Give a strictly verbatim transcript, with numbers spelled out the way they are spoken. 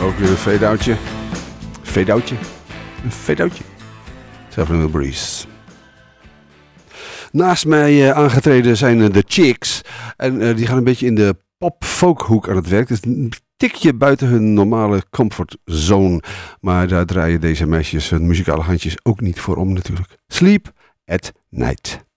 Ook weer een fade-outje. Fade-outje. Een fade-outje. Seven in the Breeze. Naast mij uh, aangetreden zijn uh, de Chicks. En uh, die gaan een beetje in de pop-folk-hoek aan het werk. Het is een tikje buiten hun normale comfortzone. Maar daar draaien deze meisjes hun muzikale handjes ook niet voor om natuurlijk. Sleep at Night.